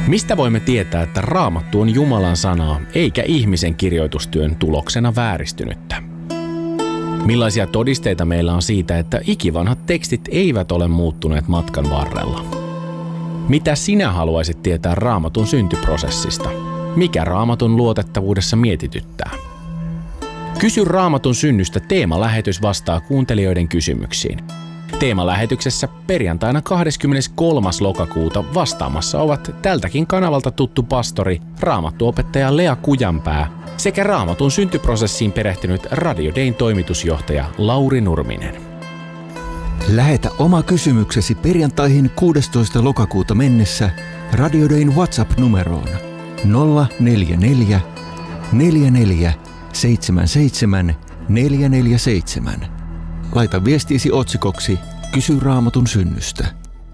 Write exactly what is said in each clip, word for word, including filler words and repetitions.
Mistä voimme tietää, että Raamattu on Jumalan sanaa eikä ihmisen kirjoitustyön tuloksena vääristynyttä? Millaisia todisteita meillä on siitä, että ikivanhat tekstit eivät ole muuttuneet matkan varrella? Mitä sinä haluaisit tietää Raamatun syntyprosessista? Mikä Raamatun luotettavuudessa mietityttää? Kysy Raamatun synnystä teemalähetys vastaa kuuntelijoiden kysymyksiin. Teemalähetyksessä perjantaina kahdeskymmeneskolmas lokakuuta vastaamassa ovat tältäkin kanavalta tuttu pastori, raamattuopettaja Lea Kujanpää sekä Raamatun syntyprosessiin perehtynyt Radio Dayn toimitusjohtaja Lauri Nurminen. Lähetä oma kysymyksesi perjantaihin kuudestoista lokakuuta mennessä Radio Dayn WhatsApp-numeroon nolla neljä neljä, neljä neljä, seitsemän seitsemän, neljä neljä seitsemän. Laita viestiisi otsikoksi Kysy Raamatun synnystä.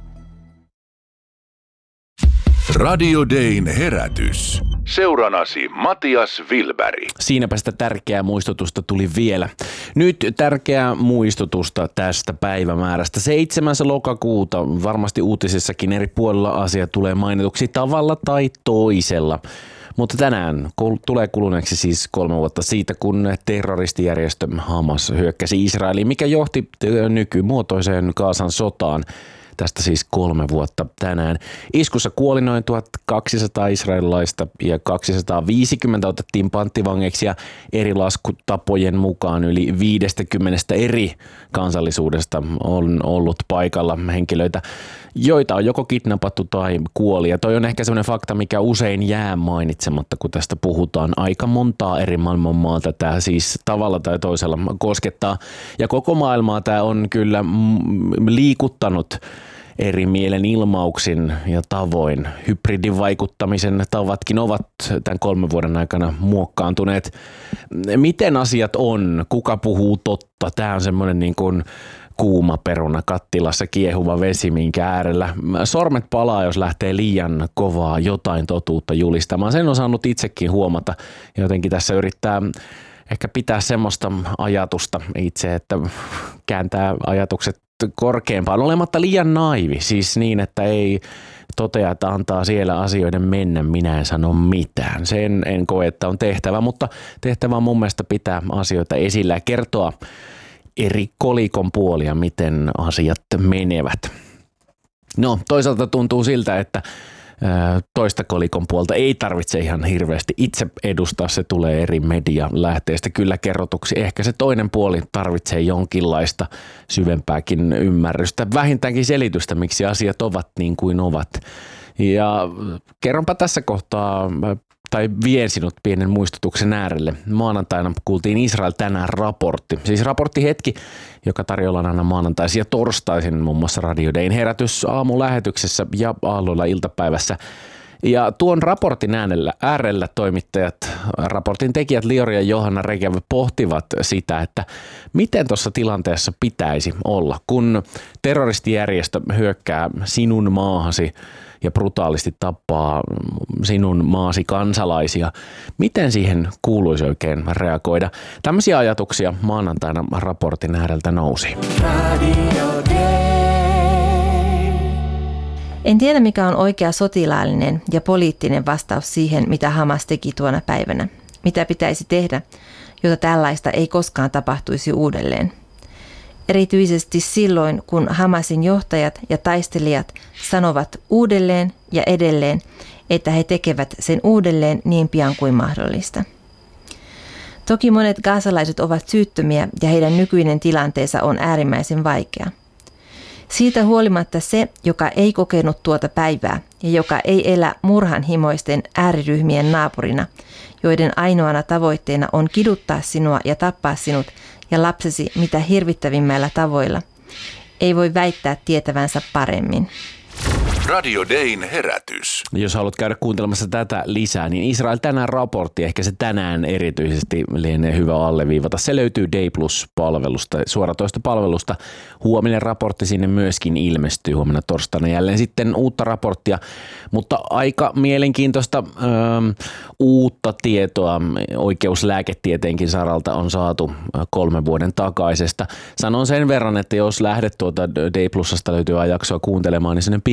Radio Dayn herätys. Seuranasi Matias Wilberg. Siinäpä sitä tärkeää muistutusta tuli vielä. Nyt tärkeää muistutusta tästä päivämäärästä. seitsemäs lokakuuta, varmasti uutisissakin eri puolilla asia tulee mainituksi tavalla tai toisella. Mutta tänään tulee kuluneeksi siis kolme vuotta siitä, kun terroristijärjestö Hamas hyökkäsi Israeliin, mikä johti nykymuotoiseen Gazan sotaan. Tästä siis kolme vuotta tänään. Iskussa kuoli noin tuhatkaksisataa israelilaista ja kaksisataaviisikymmentä otettiin panttivangeiksi ja eri laskutapojen mukaan yli viisikymmentä eri kansallisuudesta on ollut paikalla henkilöitä, joita on joko kidnappattu tai kuoli. Ja toi on ehkä sellainen fakta, mikä usein jää mainitsematta, kun tästä puhutaan. Aika montaa eri maailmanmaata tämä siis tavalla tai toisella koskettaa. Ja koko maailmaa tämä on kyllä liikuttanut eri mielenilmauksin ja tavoin. Hybridivaikuttamisen tavatkin ovat tämän kolmen vuoden aikana muokkaantuneet. Miten asiat on? Kuka puhuu totta? Tämä on semmoinen niin kuin kuuma peruna kattilassa kiehuva vesi, minkä äärellä sormet palaa, jos lähtee liian kovaa jotain totuutta julistamaan. Sen on saanut itsekin huomata. Jotenkin tässä yrittää ehkä pitää semmoista ajatusta itse, että kääntää ajatukset korkeampaan olematta liian naivi. Siis niin, että ei totea, että antaa siellä asioiden mennä, minä en sano mitään. Sen en koe, että on tehtävä, mutta tehtävä on mun mielestä pitää asioita esillä ja kertoa eri kolikon puolia, miten asiat menevät. No, toisaalta tuntuu siltä, että toista kolikon puolta ei tarvitse ihan hirveästi itse edustaa, se tulee eri medialähteistä kyllä kerrotuksi. Ehkä se toinen puoli tarvitsee jonkinlaista syvempääkin ymmärrystä, vähintäänkin selitystä, miksi asiat ovat niin kuin ovat. Ja kerronpa tässä kohtaa, tai vien sinut pienen muistutuksen äärelle. Maanantaina kuultiin Israel tänään raportti. Siis raporttihetki, joka tarjolla on aina maanantaisin ja torstaisin muun muassa Radio Dayn herätys aamulähetyksessä ja aalloilla iltapäivässä. Ja tuon raportin äänellä, äärellä toimittajat, raportin tekijät Liori ja Johanna Rekev pohtivat sitä, että miten tuossa tilanteessa pitäisi olla, kun terroristijärjestö hyökkää sinun maahasi ja brutaalisti tappaa sinun maasi kansalaisia. Miten siihen kuuluisi oikein reagoida? Tämmöisiä ajatuksia maanantaina raportin ääreltä nousi. En tiedä, mikä on oikea sotilaallinen ja poliittinen vastaus siihen, mitä Hamas teki tuona päivänä. Mitä pitäisi tehdä, jotta tällaista ei koskaan tapahtuisi uudelleen. Erityisesti silloin, kun Hamasin johtajat ja taistelijat sanovat uudelleen ja edelleen, että he tekevät sen uudelleen niin pian kuin mahdollista. Toki monet gazalaiset ovat syyttömiä ja heidän nykyinen tilanteensa on äärimmäisen vaikea. Siitä huolimatta se, joka ei kokenut tuota päivää ja joka ei elä murhanhimoisten ääriryhmien naapurina, joiden ainoana tavoitteena on kiduttaa sinua ja tappaa sinut ja lapsesi mitä hirvittävimmällä tavoilla, ei voi väittää tietävänsä paremmin. Radio Dayn herätys. Jos haluat käydä kuuntelemassa tätä lisää, niin Israel tänään raportti, ehkä se tänään erityisesti lienee hyvä alleviivata. Se löytyy Day Plus-palvelusta, suoratoistopalvelusta. Huominen raportti sinne myöskin ilmestyy huomenna torstaina jälleen sitten uutta raporttia, mutta aika mielenkiintoista ö, uutta tietoa oikeuslääketieteenkin saralta on saatu kolmen vuoden takaisesta. Sanon sen verran, että jos lähdet tuota Day Plusasta löytyvää jaksoa kuuntelemaan, niin sellainen pieni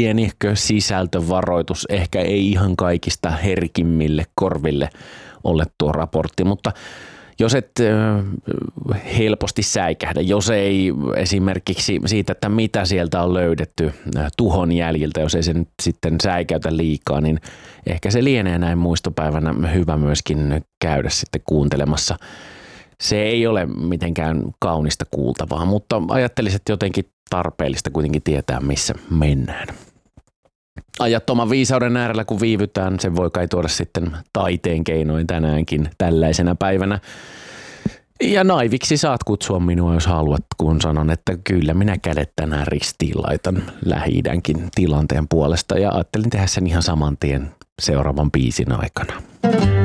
pienehkö sisältövaroitus, ehkä ei ihan kaikista herkimmille korville ole tuo raportti, mutta jos et helposti säikähdä, jos ei esimerkiksi siitä, että mitä sieltä on löydetty tuhon jäljiltä, jos ei se nyt sitten säikäytä liikaa, niin ehkä se lienee näin muistopäivänä hyvä myöskin käydä sitten kuuntelemassa. Se ei ole mitenkään kaunista kuultavaa, mutta ajattelisin, että jotenkin tarpeellista kuitenkin tietää, missä mennään. Ajattoman viisauden äärellä, kun viivytään, se voi kai tuoda sitten taiteen keinoin tänäänkin tällaisena päivänä. Ja naiviksi saat kutsua minua, jos haluat, kun sanon, että kyllä minä kädet tänään ristiin laitan Lähi-idänkin tilanteen puolesta. Ja ajattelin tehdä sen ihan saman tien seuraavan biisin aikana.